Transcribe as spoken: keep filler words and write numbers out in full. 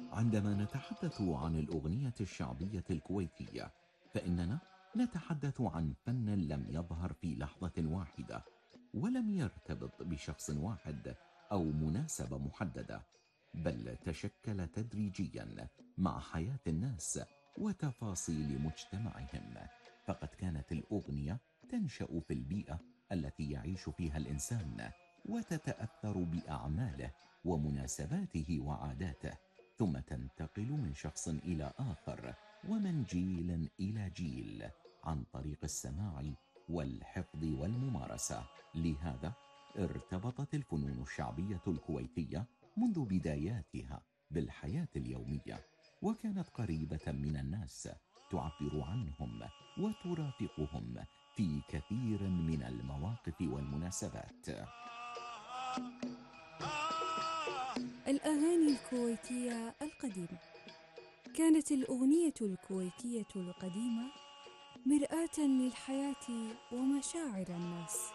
عندما نتحدث عن الأغنية الشعبية الكويتية، فإننا نتحدث عن فن لم يظهر في لحظة واحدة، ولم يرتبط بشخص واحد أو مناسبة محددة، بل تشكل تدريجيا مع حياة الناس وتفاصيل مجتمعهم. فقد كانت الأغنية تنشأ في البيئة التي يعيش فيها الإنسان، وتتأثر بأعماله ومناسباته وعاداته، ثم تنتقل من شخص إلى آخر ومن جيل إلى جيل عن طريق السماع والحفظ والممارسة. لهذا ارتبطت الفنون الشعبية الكويتية منذ بداياتها بالحياة اليومية، وكانت قريبة من الناس، تعبر عنهم وترافقهم في كثير من المواقف والمناسبات. الأغاني الكويتية القديمة. كانت الأغنية الكويتية القديمة مرآة للحياة ومشاعر الناس،